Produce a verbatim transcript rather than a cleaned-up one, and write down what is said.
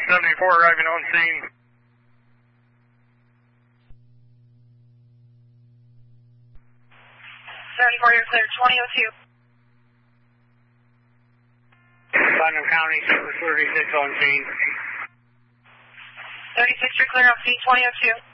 seventy-four arriving on scene. seventy-four, you're clear, twenty oh two. Putnam County, thirty-six on scene. thirty-six, you're clear on scene, twenty oh two.